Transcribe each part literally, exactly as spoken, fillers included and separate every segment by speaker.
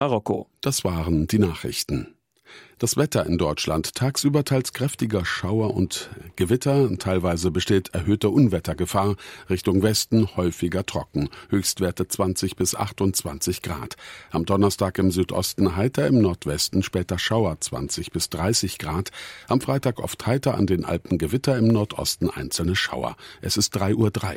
Speaker 1: Marokko.
Speaker 2: Das waren die Nachrichten. Das Wetter in Deutschland: tagsüber teils kräftiger Schauer und Gewitter, teilweise besteht erhöhte Unwettergefahr, Richtung Westen häufiger trocken, Höchstwerte zwanzig bis achtundzwanzig Grad. Am Donnerstag im Südosten heiter, im Nordwesten später Schauer zwanzig bis dreißig Grad, am Freitag oft heiter, an den Alpen Gewitter, im Nordosten einzelne Schauer. Es ist drei Uhr drei.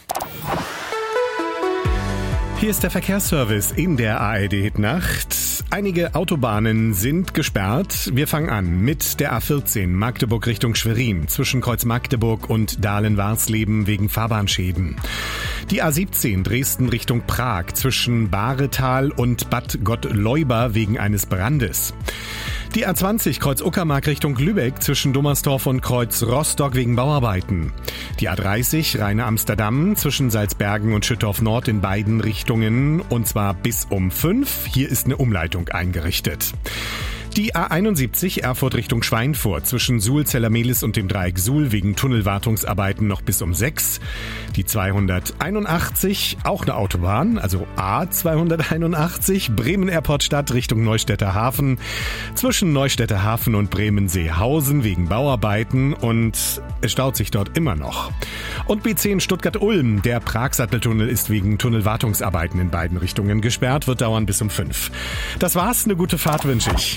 Speaker 3: Hier ist der Verkehrsservice in der A R D-Hitnacht. Einige Autobahnen sind gesperrt. Wir fangen an mit der A vierzehn Magdeburg Richtung Schwerin zwischen Kreuz Magdeburg und Dahlen-Warsleben wegen Fahrbahnschäden. Die A siebzehn Dresden Richtung Prag zwischen Bahretal und Bad Gottleuba wegen eines Brandes. Die A zwanzig Kreuz Uckermark Richtung Lübeck zwischen Dommersdorf und Kreuz Rostock wegen Bauarbeiten. Die A dreißig Rheine-Amsterdam zwischen Salzbergen und Schüttorf Nord in beiden Richtungen, und zwar bis um fünf. Hier ist eine Umleitung eingerichtet. Die A einundsiebzig Erfurt Richtung Schweinfurt zwischen Suhl-Zellermehlis und dem Dreieck Suhl wegen Tunnelwartungsarbeiten noch bis um sechs. Die zweihunderteinundachtzig, auch eine Autobahn, also A zweihunderteinundachtzig, Bremen-Airport-Stadt Richtung Neustädter Hafen zwischen Neustädter Hafen und Bremen-Seehausen wegen Bauarbeiten, und es staut sich dort immer noch. Und B zehn Stuttgart-Ulm, der Pragsatteltunnel ist wegen Tunnelwartungsarbeiten in beiden Richtungen gesperrt, wird dauern bis um fünf. Das war's, eine gute Fahrt wünsche ich.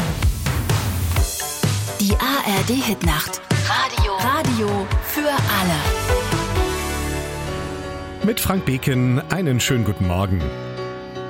Speaker 4: Die A R D-Hitnacht. Radio. Radio für alle.
Speaker 3: Mit Frank Beken einen schönen guten Morgen.